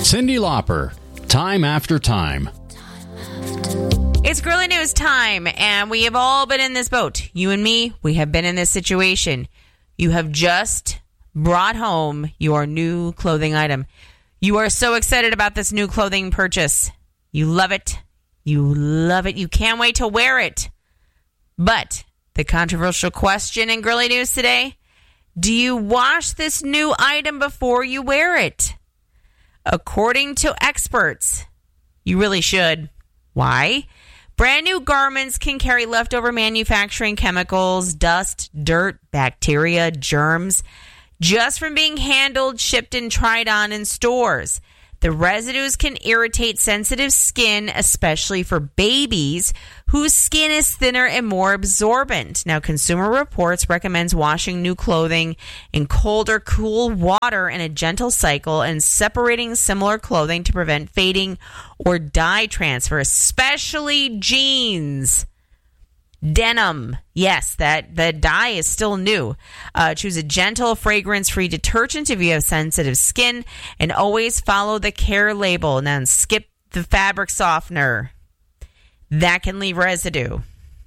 Cyndi Lauper, Time After Time. It's Girly News time, and we have all been in this boat. You and me, we have been in this situation. You have just brought home your new clothing item. You are so excited about this new clothing purchase. You love it. You love it. You can't wait to wear it. But the controversial question in Girly News today, do you wash this new item before you wear it? According to experts, you really should. Why? Brand new garments can carry leftover manufacturing chemicals, dust, dirt, bacteria, germs, just from being handled, shipped, and tried on in stores. The residues can irritate sensitive skin, especially for babies whose skin is thinner and more absorbent. Now, Consumer Reports recommends washing new clothing in cold or cool water in a gentle cycle and separating similar clothing to prevent fading or dye transfer, especially jeans. Denim. Yes, the dye is still new. Choose a gentle, fragrance-free detergent if you have sensitive skin, and always follow the care label. And then skip the fabric softener. That can leave residue.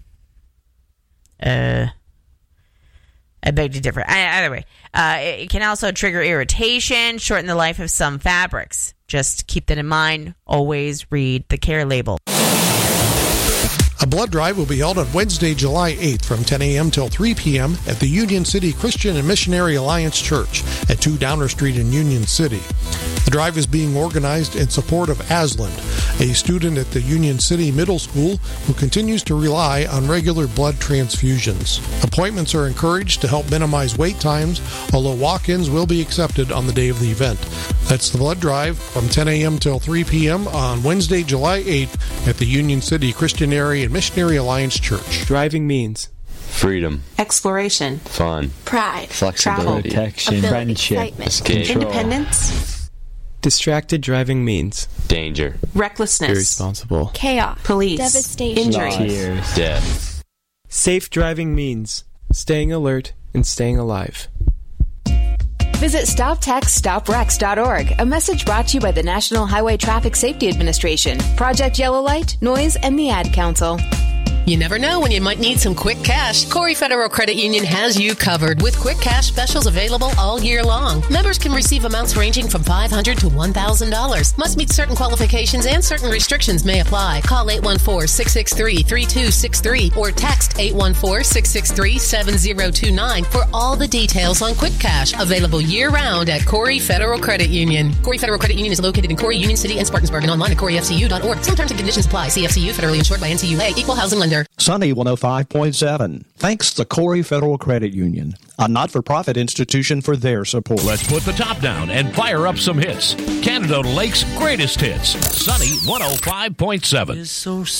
I beg to differ. Either way, it can also trigger irritation, shorten the life of some fabrics. Just keep that in mind. Always read the care label. A blood drive will be held on Wednesday, July 8th from 10 a.m. till 3 p.m. at the Union City Christian and Missionary Alliance Church at 2 Downer Street in Union City. The drive is being organized in support of Aslan, a student at the Union City Middle School who continues to rely on regular blood transfusions. Appointments are encouraged to help minimize wait times, although walk-ins will be accepted on the day of the event. That's the blood drive from 10 a.m. till 3 p.m. on Wednesday, July 8th at the Union City Christian and Missionary Alliance Church. Driving means freedom, exploration, fun, pride, flexibility, protection, ability, friendship, excitement, escape, independence. Distracted driving means danger, recklessness, irresponsible, chaos, police, devastation, injury, tears, death. Safe driving means staying alert and staying alive. Visit StopTextStopWrecks.org, a message brought to you by the National Highway Traffic Safety Administration, Project Yellow Light, Noise, and the Ad Council. You never know when you might need some quick cash. Corey Federal Credit Union has you covered with quick cash specials available all year long. Members can receive amounts ranging from $500 to $1,000. Must meet certain qualifications and certain restrictions may apply. Call 814-663-3263 or text 814-663-7029 for all the details on quick cash. Available year-round at Corey Federal Credit Union. Corey Federal Credit Union is located in Corey, Union City, and Spartansburg, and online at CoreyFCU.org. Some terms and conditions apply. CFCU, federally insured by NCUA. Equal housing lender. Sunny 105.7 thanks the Corey Federal Credit Union, a not-for-profit institution, for their support. Let's put the top down and fire up some hits. Canada Lake's greatest hits. Sunny 105.7.